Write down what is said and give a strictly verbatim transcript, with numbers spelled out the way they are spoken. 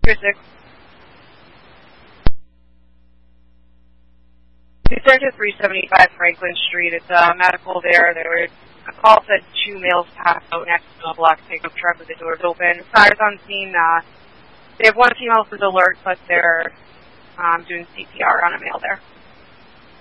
Two six. Two to three seventy-five Franklin Street. It's uh, medical there. There were a call said two males passed out next to a black pickup truck with the doors open. Fires on scene. Uh, they have one female who's alert, but they're um, doing C P R on a male there.